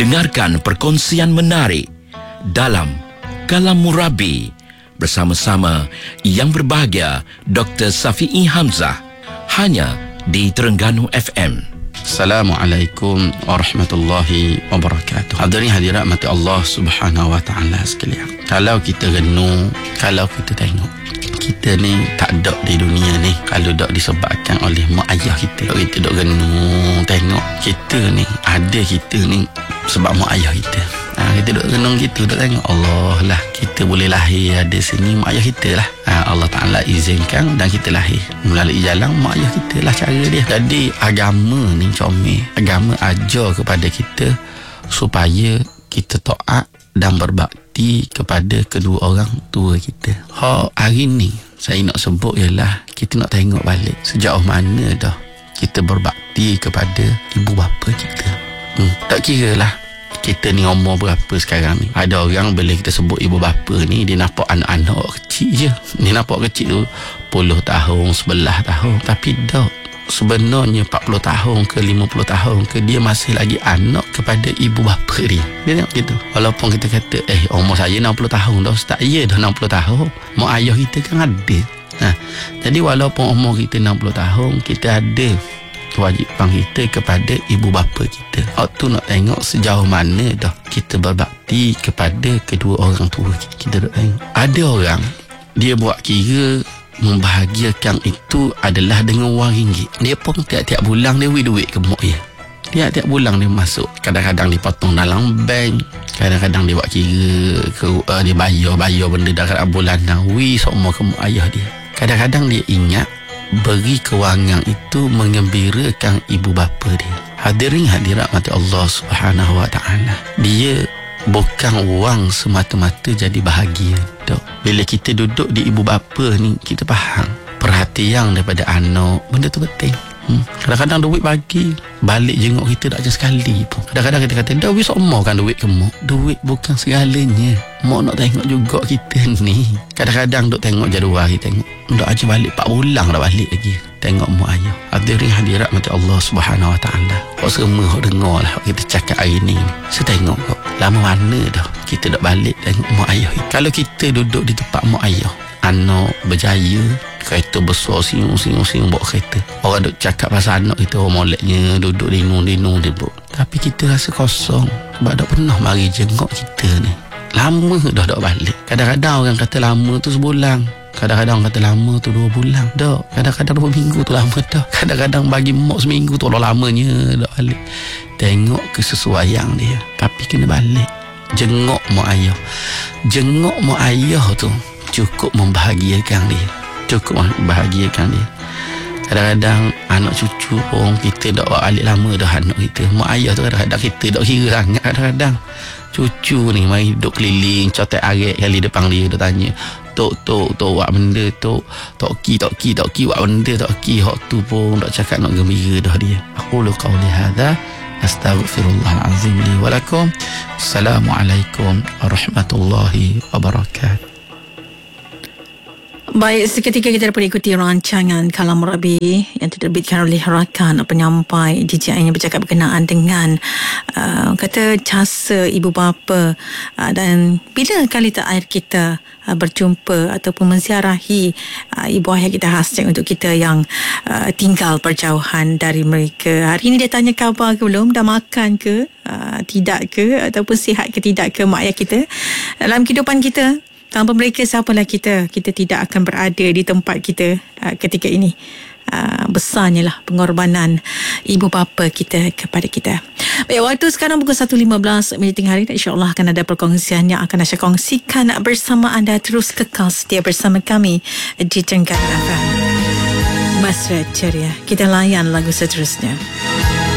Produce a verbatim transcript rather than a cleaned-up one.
Dengarkan perkongsian menarik dalam Kalam Murabi bersama-sama yang berbahagia Doktor Safi'i Hamzah, hanya di Terengganu F M. Assalamualaikum warahmatullahi wabarakatuh. Hadirin hadirat mati Allah Subhanahu wa taala sekalian. Kalau kita renung, kalau kita tengok, kita ni tak ada di dunia ni kalau tak disebabkan oleh mak ayah kita. Kalau kita dok renung tengok, kita ni ada kita ni sebab mak ayah kita. Ha, kita duk renung gitu, duk tengok Allah lah, kita boleh lahir ada sini mak ayah kita lah. Ha, Allah Ta'ala izinkan dan kita lahir melalui jalan mak ayah kita lah cara dia. Jadi agama ni comel, agama ajar kepada kita supaya kita taat dan berbakti kepada kedua orang tua kita. Ha, hari ni saya nak sebut ialah kita nak tengok balik sejauh mana dah kita berbakti kepada ibu bapa kita. Hmm, tak kira lah kita ni umur berapa sekarang ni. Ada orang bila kita sebut ibu bapa ni, dia nampak anak-anak kecil je. Dia nampak kecil tu sepuluh tahun, sebelas tahun. Tapi tak. Sebenarnya empat puluh tahun ke lima puluh tahun ke, dia masih lagi anak kepada ibu bapa dia. Dia tengok gitu. Walaupun kita kata, eh umur saya enam puluh tahun dah Ustaz. Ya dah enam puluh tahun. Mak ayah kita kan ada. Nah, jadi walaupun umur kita enam puluh tahun, kita ada kewajipan kita kepada ibu bapa kita. Waktu nak tengok sejauh mana dah kita berbakti kepada kedua orang tua kita. Kita nak tengok. Ada orang, dia buat kira membahagiakan itu adalah dengan wang ringgit. Dia pun tiap-tiap bulan dia beri duit ke mak dia. Tiap-tiap bulan dia masuk. Kadang-kadang dia potong dalam bank. Kadang-kadang dia buat kira ke, uh, dia bayar-bayar benda dalam bulanan. Wih, semua ke mak ayah dia. Kadang-kadang dia ingat beri kewangan itu mengembirakan ibu bapa dia. Hadirin hadirat mati Allah Subhanahu wa taala. Dia bukan wang semata-mata jadi bahagia. Tak. Bila kita duduk di ibu bapa ni, kita faham perhatian daripada anak, benda tu penting. Hmm. Kadang-kadang duit bagi, balik jenguk kita tak je sekali pun. Kadang-kadang kita kata, dah wis omong kan duit ke mak. Duit bukan segalanya. Mak nak tengok juga kita ni. Kadang-kadang duk tengok jadual kita tengok, dah aja balik empat bulan dah balik lagi. Tengok mak ayah. Hadirin hadirat mati Allah Subhanahu wa taala. Kau semua kau dengar lah kita cakap hari ni. Saya tengok kau, lama mana dah kita dak balik tengok mak ayah. Kalau kita duduk di tempat mak ayah, anak berjaya, kereta besar, singung-singung-singung bawa kereta. Orang duk cakap pasal anak kita, orang moleknya, duduk linung-linung dia buat. Tapi kita rasa kosong sebab tak pernah mari jenguk kita ni. Lama dah tak balik. Kadang-kadang orang kata lama tu sebulan, kadang-kadang kata lama tu dua bulan. Tak. Kadang-kadang dua minggu tu lama dah. Kadang-kadang bagi mak seminggu tu lah lamanya tak balik. Tengok kesesuaian dia. Tapi kena balik. Jenguk mak ayah. Jenguk mak ayah tu cukup membahagiakan dia. Cukup membahagiakan dia. Kadang-kadang anak cucu pun kita dah balik lama dah anak kita. Mak ayah tu kadang-kadang kita dah kira sangat. Kadang-kadang cucu ni mari duduk keliling, cotek arik kali depan dia, dia tanya, Tok, Tok, Tok buat benda, Tok, Tok Ki, Tok Ki, Tok Ki buat benda, Tok Ki. Hak tu pun tak cakap nak gembira dah dia. Aku lu qawli hadha, astaghfirullahalazim li walakum. Assalamualaikum warahmatullahi wabarakatuh. Baik, seketika kita dapat ikuti rancangan Kalam Murabi yang diterbitkan oleh Rakan Penyampai D J I yang bercakap berkenaan dengan uh, kata jasa ibu bapa uh, dan bila kali terakhir kita uh, berjumpa ataupun menziarahi uh, ibu ayah kita, khasnya untuk kita yang uh, tinggal berjauhan dari mereka. Hari ini dia tanya khabar ke belum, dah makan ke, uh, tidak ke, ataupun sihat ke tidak ke mak ayah kita dalam kehidupan kita. Tanpa mereka, siapalah kita? Kita tidak akan berada di tempat kita uh, ketika ini. Uh, besarnya lah pengorbanan ibu bapa kita kepada kita. Baik, waktu sekarang pukul satu lima belas minit tengah hari. InsyaAllah akan ada perkongsian yang akan saya kongsikan bersama anda. Terus kekal setia bersama kami di Terengganu F M. Mesra ceria. Kita layan lagu seterusnya.